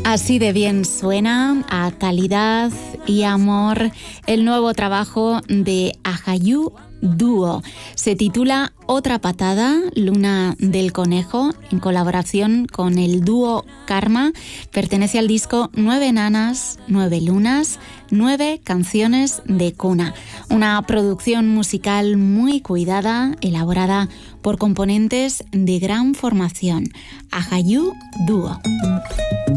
Así de bien suena, a calidad y amor, el nuevo trabajo de Ajayú Dúo. Se titula Otra Patada, Luna del Conejo, en colaboración con el dúo Karma. Pertenece al disco 9 nanas, 9 lunas, 9 canciones de cuna. Una producción musical muy cuidada, elaborada por componentes de gran formación. Ajayú Dúo.